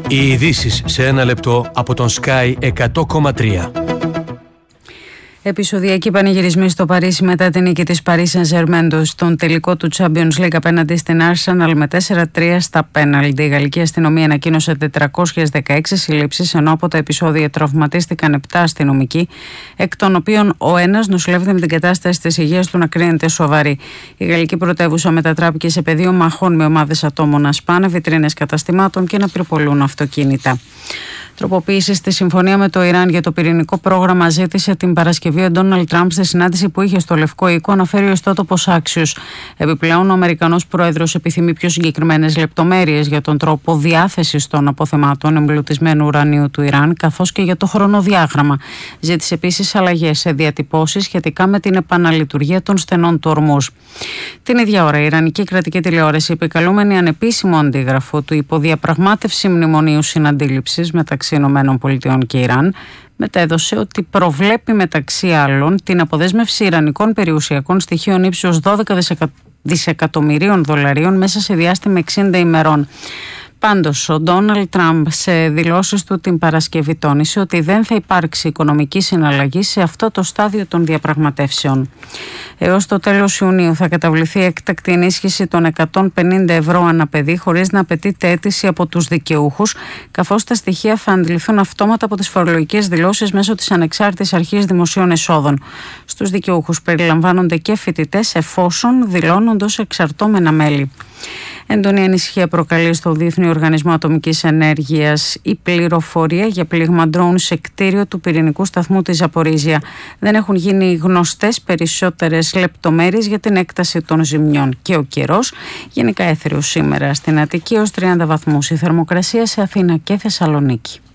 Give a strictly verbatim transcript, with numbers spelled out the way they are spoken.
Οι ειδήσεις σε ένα λεπτό από τον Sky εκατό κόμμα τρία. Επεισοδιακοί πανηγυρισμοί στο Παρίσι μετά την νίκη της Paris Saint-Germain στον τελικό του Champions League απέναντι στην Arsenal με τέσσερα τρία στα πέναλτι. Η γαλλική αστυνομία ανακοίνωσε τετρακόσιες δεκαέξι συλλήψεις, ενώ από τα επεισόδια τραυματίστηκαν επτά αστυνομικοί, εκ των οποίων ο ένας νοσηλεύεται με την κατάσταση της υγείας του να κρίνεται σοβαρή. Η γαλλική πρωτεύουσα μετατράπηκε σε πεδίο μαχών με ομάδες ατόμων να σπάνε βιτρίνες καταστημάτων και να πυρπολούν αυτοκίνητα. Τροποποίηση στη συμφωνία με το Ιράν για το πυρηνικό πρόγραμμα ζήτησε την Παρασκευή ο Ντόναλντ Τραμπ στη συνάντηση που είχε στο Λευκό Οίκο, αναφέρει ο ιστότοπος Axios. Επιπλέον, ο Αμερικανός πρόεδρος επιθυμεί πιο συγκεκριμένες λεπτομέρειες για τον τρόπο διάθεσης των αποθεμάτων εμπλουτισμένου ουρανίου του Ιράν, καθώς και για το χρονοδιάγραμμα. Ζήτησε επίσης αλλαγές σε διατυπώσεις σχετικά με την επαναλειτουργία των στενών του Ορμούζ. Την ίδια ώρα, η Ιρανική κρατική τηλεόραση, επικαλούμενη ανεπίσημο αντίγραφο του υποδιαπραγμάτευση μνημονίου συναντήληψης μεταξύ ΗΠΑ και Ιράν, μετέδωσε ότι προβλέπει μεταξύ άλλων την αποδέσμευση ιρανικών περιουσιακών στοιχείων ύψους δώδεκα δισεκατομμυρίων δολαρίων μέσα σε διάστημα εξήντα ημερών. Πάντως, ο Ντόναλντ Τραμπ σε δηλώσεις του την Παρασκευή τόνισε ότι δεν θα υπάρξει οικονομική συναλλαγή σε αυτό το στάδιο των διαπραγματεύσεων. Έως το τέλος Ιουνίου θα καταβληθεί έκτακτη ενίσχυση των εκατόν πενήντα ευρώ ανά παιδί, χωρίς να απαιτείται αίτηση από τους δικαιούχους, καθώς τα στοιχεία θα αντιληφθούν αυτόματα από τις φορολογικές δηλώσεις μέσω της Ανεξάρτητης Αρχής Δημοσίων Εσόδων. Στους δικαιούχους περιλαμβάνονται και φοιτητές, εφόσον δηλώνονται ως εξαρτώμενα μέλη. Έντονη ανησυχία προκαλεί στο Διεθνή Οργανισμό Ατομικής Ενέργειας η πληροφορία για πλήγμα ντρόουν σε κτίριο του πυρηνικού σταθμού της Ζαπορίζια. Δεν έχουν γίνει γνωστές περισσότερες λεπτομέρειες για την έκταση των ζημιών. Και ο καιρός, γενικά έθριος σήμερα στην Αττική, ως τριάντα βαθμούς η θερμοκρασία σε Αθήνα και Θεσσαλονίκη.